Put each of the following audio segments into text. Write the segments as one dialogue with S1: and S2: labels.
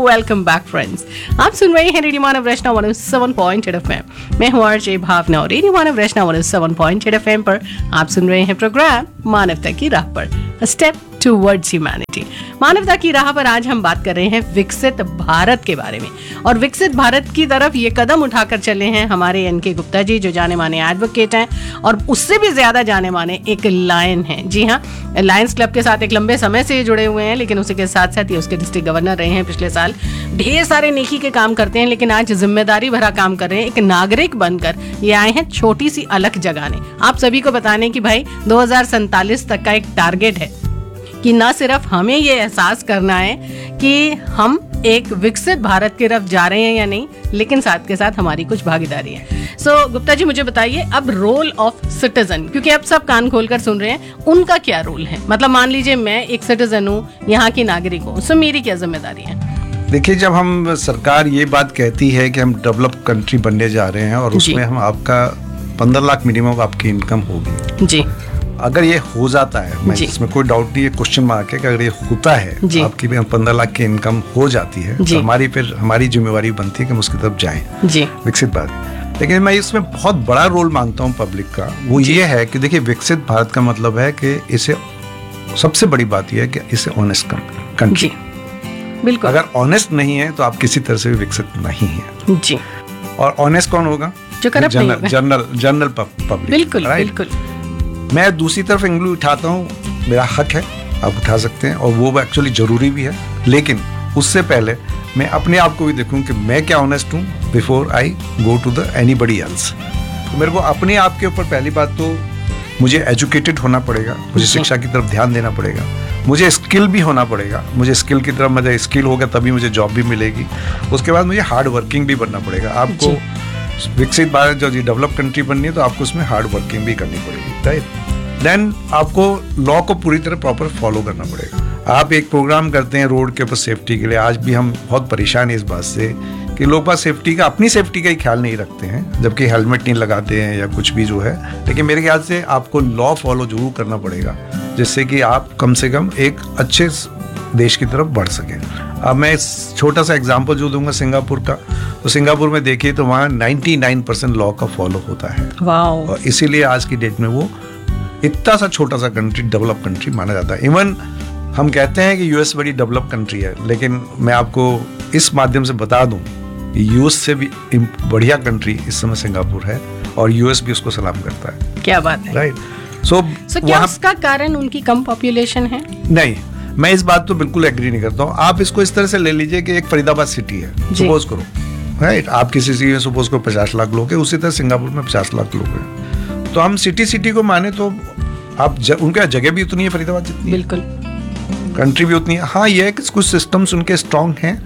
S1: Welcome back friends. आप सुन रहे हैं रेडियो मानव वैष्णव 107.8 FM। मैं हूं आरजे भावना और रेडियो मानव वैष्णव 107.8 FM पर आप सुन रहे हैं प्रोग्राम मानवता की राह पर, अ स्टेप टुवर्ड्स ह्यूमैनिटी। मानवता की राह पर आज हम बात कर रहे हैं विकसित भारत के बारे में, और विकसित भारत की तरफ ये कदम उठाकर चले हैं हमारे एनके गुप्ता जी, जो जाने माने एडवोकेट हैं और उससे भी ज्यादा जाने माने एक लायन हैं। जी हाँ, लायंस क्लब के साथ एक लंबे समय से जुड़े हुए हैं, लेकिन उसी के साथ साथ ये उसके डिस्ट्रिक्ट गवर्नर रहे हैं पिछले साल। ढेर सारे नेकी के काम करते हैं, लेकिन आज जिम्मेदारी भरा काम कर रहे हैं। एक नागरिक बनकर ये आए हैं छोटी सी अलख जगाने, आप सभी को बताने कि भाई 2047 तक का एक टारगेट है कि न सिर्फ हमें ये एहसास करना है कि हम एक विकसित भारत की तरफ जा रहे हैं या नहीं, लेकिन साथ के साथ हमारी कुछ भागीदारी है। सो गुप्ता जी, मुझे बताइए अब रोल ऑफ सिटीजन, क्योंकि अब सब कान खोलकर सुन रहे हैं, उनका क्या रोल है? मतलब मान लीजिए मैं एक सिटीजन हूँ, यहाँ की नागरिक हूँ, सो मेरी क्या जिम्मेदारी है?
S2: देखिए, जब हम सरकार ये बात कहती है कि हम डेवलप कंट्री बनने जा रहे हैं और उसमें हम आपका 15 लाख मिनिमम आपकी इनकम होगी जी, अगर ये हो जाता है, मैं इसमें कोई डाउट नहीं है, क्वेश्चन मार्क है कि अगर ये होता है आपकी 15 लाख की इनकम हो जाती है तो हमारी जिम्मेवारी बनती है कि हम उसकी तरफ जाएं जी, विकसित भारत। लेकिन मैं इसमें बहुत बड़ा रोल मानता हूं पब्लिक का, वो ये है कि देखिए, विकसित भारत का मतलब है कि इसे, सबसे बड़ी बात यह है कि इसे ऑनेस्ट कंट्री, बिल्कुल, अगर ऑनेस्ट नहीं है तो आप किसी तरह से भी विकसित नहीं है जी। और ऑनेस्ट कौन होगा? जो करप्ट नहीं होगा, जनरल पब्लिक। बिल्कुल बिल्कुल। मैं दूसरी तरफ एंगल उठाता हूँ, मेरा हक है, आप उठा सकते हैं, और वो एक्चुअली जरूरी भी है, लेकिन उससे पहले मैं अपने आप को भी देखूं कि मैं क्या ऑनेस्ट हूँ before I go to the anybody else. तो मेरे को अपने आप के ऊपर पहली बात तो मुझे एजुकेटेड होना पड़ेगा, मुझे शिक्षा की तरफ ध्यान देना पड़ेगा, मुझे स्किल भी होना पड़ेगा, मुझे स्किल की तरफ, मुझे स्किल होगा तभी मुझे जॉब भी मिलेगी। उसके बाद मुझे हार्ड वर्किंग भी बनना पड़ेगा। आपको विकसित भारत जो डेवलप कंट्री बननी है तो आपको उसमें हार्ड वर्किंग भी करनी पड़ेगी, राइट। देन आपको लॉ को पूरी तरह प्रॉपर फॉलो करना पड़ेगा। आप एक प्रोग्राम करते हैं रोड के ऊपर सेफ्टी के लिए, आज भी हम बहुत परेशान हैं इस बात से कि लोग बात सेफ्टी का, अपनी सेफ्टी का ही ख्याल नहीं रखते हैं, जबकि हेलमेट नहीं लगाते हैं या कुछ भी जो है। लेकिन मेरे ख्याल से आपको लॉ फॉलो जरूर करना पड़ेगा, जिससे कि आप कम से कम एक अच्छे देश की तरफ बढ़ सकें। अब मैं छोटा सा एग्जांपल जो दूंगा सिंगापुर का, तो सिंगापुर में देखिए तो वहाँ 99% लॉ का फॉलो होता है। और इसीलिए आज की डेट में वो इतना सा छोटा सा कंट्री, डेवलप कंट्री माना जाता है। इवन हम कहते हैं कि यूएस बड़ी डेवलप कंट्री है, लेकिन मैं आपको इस माध्यम से बता दूं कि यूएस से भी बढ़िया कंट्री इस समय सिंगापुर है, और यूएस भी उसको सलाम करता है। क्या बात है, राइट। सो
S1: क्या उसका कारण उनकी कम पॉपुलेशन है?
S2: नहीं, मैं इस बात तो बिल्कुल एग्री नहीं करता हूँ। आप इसको इस तरह से ले लीजिए कि एक फरीदाबाद सिटी है, सपोज करो, राइट। आप किसी सिटी में सपोज करो 50 लाख लोग हैं, उसी तरह सिंगापुर में 50 लाख लोग हैं। तो हम सिटी को माने तो आप उनका जगह भी उतनी है फरीदाबाद जितनी, बिल्कुल, कंट्री भी उतनी है। हाँ, ये है कि कुछ सिस्टम्स उनके स्ट्रॉन्ग हैं।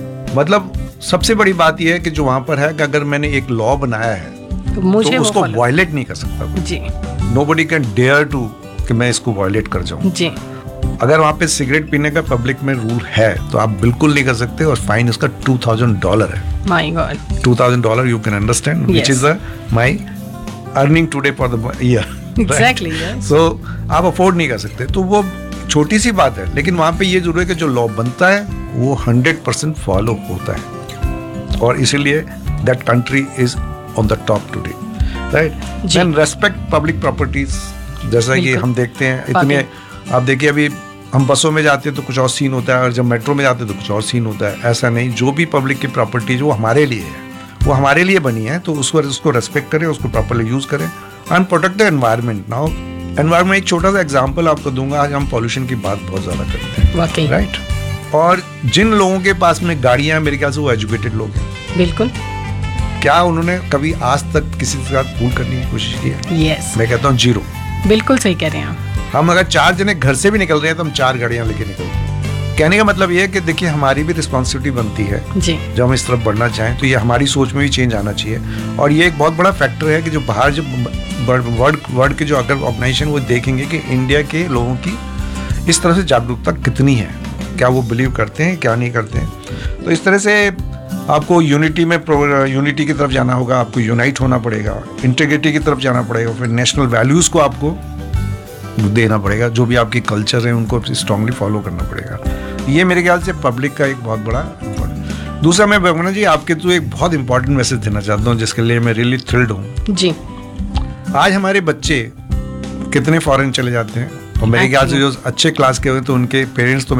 S2: मतलब सबसे बड़ी बात यह है कि जो वहां पर है कि अगर मैंने एक लॉ बनाया है तो उसको वायलेट नहीं कर सकता जी। नोबडी कैन डेयर टू कि मैं इसको वायलेट कर जाऊं जी। अगर वहां पे सिगरेट पीने का पब्लिक में रूल है तो आप बिल्कुल नहीं कर सकते, और फाइन उसका $2,000 है। My God, $2,000 you can understand which is my earning today for the year. Exactly, सो आप अफोर्ड नहीं कर सकते। तो वो छोटी सी बात है, लेकिन वहां पे ये जरूर है कि जो लॉ बनता है वो 100% फॉलो होता है, और इसीलिए that country is on the top today, right. Then respect public properties, जैसा कि हम देखते हैं इतने, आप देखिए अभी हम बसों में जाते हैं तो कुछ और सीन होता है, और जब मेट्रो में जाते हैं तो कुछ और सीन होता है। ऐसा नहीं, जो भी पब्लिक की प्रॉपर्टीज वो हमारे लिए है, वो हमारे लिए बनी है, तो उसको रेस्पेक्ट करें, उसको प्रॉपर्ली यूज करें and protect the environment. Now environment, एक छोटा सा एग्जांपल आपको दूंगा। आज हम पॉल्यूशन की बात बहुत ज्यादा करते हैं, वाकई, राइट। और जिन लोगों के पास में गाड़ियां हैं, मेरे ख्याल से वो एजुकेटेड लोग हैं, बिल्कुल। क्या उन्होंने कभी आज तक किसी के साथ पूल करने की कोशिश की है? यस, मैं कहता हूँ जीरो। बिल्कुल सही कह रहे हैं आप। हम अगर 4 जने घर से भी निकल रहे हैं तो हम 4 गाड़ियां लेके निकलते हैं। कहने का मतलब ये है कि देखिए, हमारी भी रिस्पॉन्सिबिलिटी बनती है जी, जब हम इस तरफ बढ़ना चाहें तो ये हमारी सोच में भी चेंज आना चाहिए। और ये एक बहुत बड़ा फैक्टर है कि जो बाहर जो वर्ल्ड के जो अगर ऑर्गेनाइजेशन वो देखेंगे कि इंडिया के लोगों की इस तरह से जागरूकता कितनी है, क्या वो बिलीव करते हैं, क्या नहीं करते हैं। तो इस तरह से आपको यूनिटी की तरफ जाना होगा, आपको यूनाइट होना पड़ेगा, इंटीग्रिटी की तरफ जाना पड़ेगा, फिर नेशनल वैल्यूज़ को आपको देना पड़ेगा, जो भी आपकी कल्चर है उनको स्ट्रांगली फॉलो करना पड़ेगा। ये मेरे ख्याल से पब्लिक का एक बहुत बड़ा दूसरा मैं भावना जी आपके तो एक बहुत इंपॉर्टेंट मैसेज देना चाहता हूँ जिसके लिए मैं रियली थ्रिल्ड हूँ।
S1: जी।
S2: आज हमारे बच्चे कितने फॉरेन चले जाते हैं और मेरे ख्याल से जो अच्छे क्लास के हुए तो उनके पेरेंट्स तो